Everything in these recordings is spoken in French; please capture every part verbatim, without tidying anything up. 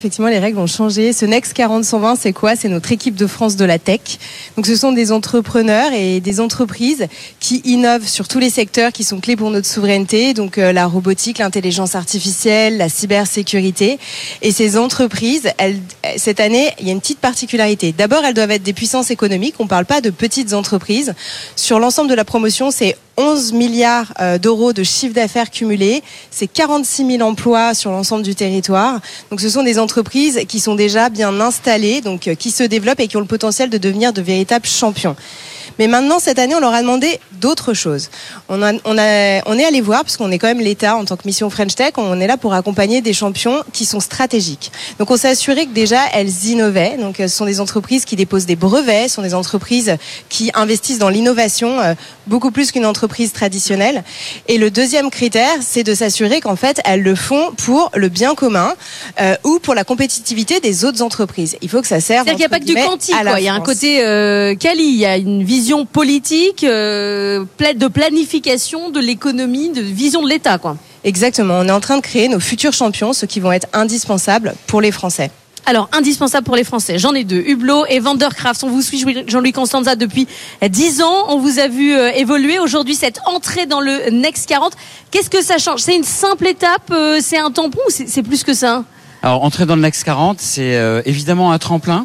Effectivement, les règles ont changé. Ce Next quarante cent vingt, c'est quoi ? C'est notre équipe de France de la tech. Donc, ce sont des entrepreneurs et des entreprises qui innovent sur tous les secteurs qui sont clés pour notre souveraineté. Donc, euh, la robotique, l'intelligence artificielle, la cybersécurité. Et ces entreprises, elles, cette année, il y a une petite particularité. D'abord, elles doivent être des puissances économiques. On ne parle pas de petites entreprises. Sur l'ensemble de la promotion, c'est onze milliards d'euros de chiffre d'affaires cumulé. C'est quarante-six mille emplois sur l'ensemble du territoire. Donc, ce sont des entreprises qui sont déjà bien installées, donc qui se développent et qui ont le potentiel de devenir de véritables champions. Mais maintenant, cette année, on leur a demandé d'autres choses. On, a, on, a, on est allé voir, parce qu'on est quand même l'État en tant que mission French Tech, on est là pour accompagner des champions qui sont stratégiques. Donc, on s'est assuré que déjà, elles innovaient. Donc, ce sont des entreprises qui déposent des brevets, ce sont des entreprises qui investissent dans l'innovation, euh, beaucoup plus qu'une entreprise traditionnelle. Et le deuxième critère, c'est de s'assurer qu'en fait, elles le font pour le bien commun euh, ou pour la compétitivité des autres entreprises. Il faut que ça serve. C'est-à-dire qu'il n'y a pas que du quanti, quoi. Il y a un côté euh, quali, il y a une vision politique, euh, de planification de l'économie, de vision de l'État, quoi. Exactement. On est en train de créer nos futurs champions, ceux qui vont être indispensables pour les Français. Alors, indispensable pour les Français, j'en ai deux, Hublot et Vandercraft. On vous suit, Jean-Louis Constanza, depuis dix ans. On vous a vu euh, évoluer. Aujourd'hui, cette entrée dans le Next quarante, qu'est-ce que ça change ? C'est une simple étape, euh, c'est un tampon ou c'est, c'est plus que ça ? Alors, entrer dans le Next quarante, c'est euh, évidemment un tremplin.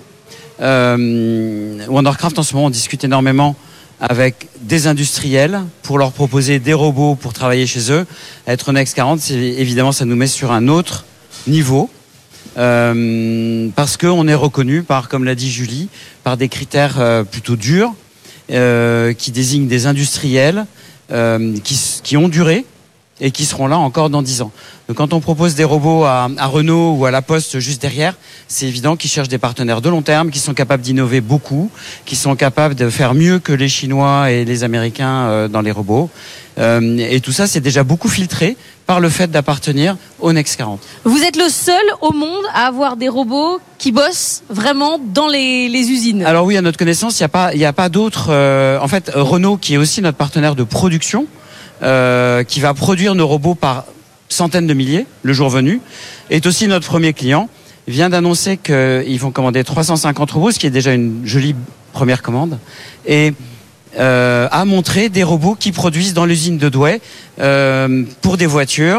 Euh, Vandercraft, en ce moment, on discute énormément avec des industriels pour leur proposer des robots pour travailler chez eux. Être Next quarante, c'est, évidemment, ça nous met sur un autre niveau. Euh, parce qu'on est reconnu par, comme l'a dit Julie, par des critères euh, plutôt durs euh, qui désignent des industriels euh, qui, qui ont duré et qui seront là encore dans dix ans. Donc quand on propose des robots à, à Renault ou à La Poste juste derrière, c'est évident qu'ils cherchent des partenaires de long terme, qui sont capables d'innover beaucoup, qui sont capables de faire mieux que les Chinois et les Américains euh, dans les robots. Euh, et tout ça, c'est déjà beaucoup filtré par le fait d'appartenir au Next quarante. Vous êtes le seul au monde à avoir des robots qui bossent vraiment dans les, les usines. Alors oui, à notre connaissance, il n'y a pas, il n'y a pas d'autres. Euh, en fait, Renault, qui est aussi notre partenaire de production, euh, qui va produire nos robots par centaines de milliers le jour venu, est aussi notre premier client. Il vient d'annoncer qu'ils vont commander trois cent cinquante robots, ce qui est déjà une jolie première commande. Et Euh, a montré des robots qui produisent dans l'usine de Douai euh, pour des voitures.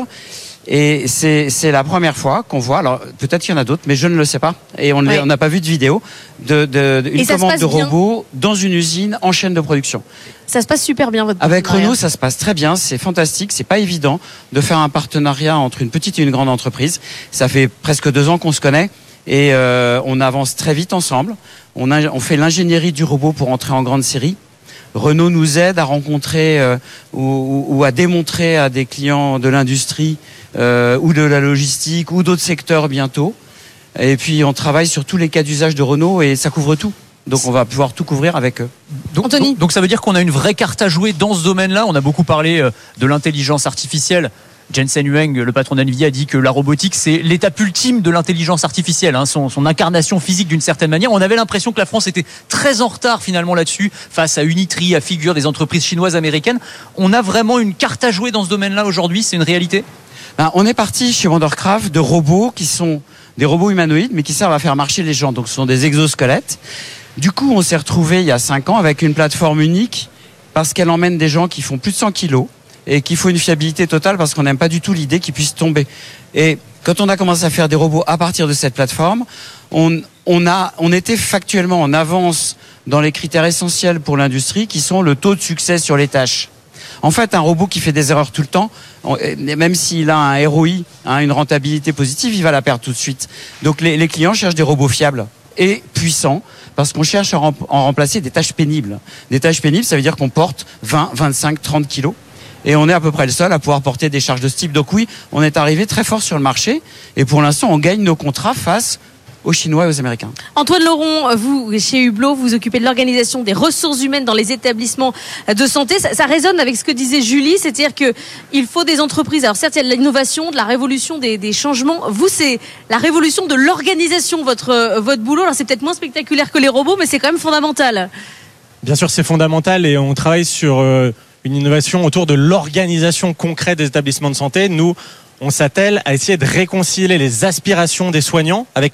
Et c'est, c'est la première fois qu'on voit, alors peut-être qu'il y en a d'autres, mais je ne le sais pas, et on ouais. n'a pas vu de vidéo, de, de, de, une commande de robots dans une usine en chaîne de production. Ça se passe super bien, votre Avec Renault, ça se passe très bien, c'est fantastique, c'est pas évident de faire un partenariat entre une petite et une grande entreprise. Ça fait presque deux ans qu'on se connaît, et euh, on avance très vite ensemble. On, a, on fait l'ingénierie du robot pour entrer en grande série. Renault nous aide à rencontrer euh, ou, ou à démontrer à des clients de l'industrie euh, ou de la logistique ou d'autres secteurs bientôt. Et puis on travaille sur tous les cas d'usage de Renault et ça couvre tout. Donc on va pouvoir tout couvrir avec eux. Donc, Anthony. donc, donc ça veut dire qu'on a une vraie carte à jouer dans ce domaine-là. On a beaucoup parlé euh, de l'intelligence artificielle. Jensen Huang, le patron d'Nvidia, a dit que la robotique, c'est l'étape ultime de l'intelligence artificielle, hein, son, son incarnation physique d'une certaine manière. On avait l'impression que la France était très en retard finalement là-dessus, face à Unitree, à Figure, des entreprises chinoises, américaines. On a vraiment une carte à jouer dans ce domaine-là aujourd'hui, c'est une réalité ? Ben, on est parti chez Vandercraft de robots qui sont des robots humanoïdes, mais qui servent à faire marcher les gens. Donc ce sont des exosquelettes. Du coup, on s'est retrouvé il y a cinq ans avec une plateforme unique, parce qu'elle emmène des gens qui font plus de cent kilos, et qu'il faut une fiabilité totale parce qu'on n'aime pas du tout l'idée qu'ils puissent tomber. Et quand on a commencé à faire des robots à partir de cette plateforme, on, on, a, on était factuellement en avance dans les critères essentiels pour l'industrie qui sont le taux de succès sur les tâches. En fait, un robot qui fait des erreurs tout le temps, même s'il a un R O I, hein, une rentabilité positive, il va la perdre tout de suite. Donc les, les clients cherchent des robots fiables et puissants parce qu'on cherche à en remplacer des tâches pénibles. Des tâches pénibles, ça veut dire qu'on porte vingt, vingt-cinq, trente kilos. Et on est à peu près le seul à pouvoir porter des charges de ce type. Donc oui, on est arrivé très fort sur le marché. Et pour l'instant, on gagne nos contrats face aux Chinois et aux Américains. Antoine Laurent, vous, chez Hublot, vous vous occupez de l'organisation des ressources humaines dans les établissements de santé. Ça, ça résonne avec ce que disait Julie, c'est-à-dire qu'il faut des entreprises. Alors certes, il y a de l'innovation, de la révolution, des, des changements. Vous, c'est la révolution de l'organisation, votre, votre boulot. Alors c'est peut-être moins spectaculaire que les robots, mais c'est quand même fondamental. Bien sûr, c'est fondamental et on travaille sur euh, une innovation autour de l'organisation concrète des établissements de santé. Nous, on s'attelle à essayer de réconcilier les aspirations des soignants avec